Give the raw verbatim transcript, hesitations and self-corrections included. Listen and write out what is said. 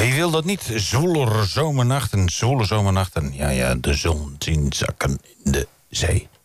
Wie wil dat niet? Zwoele zomernachten, zwoele zomernachten. Ja, ja, de zon zien zakken in de zee.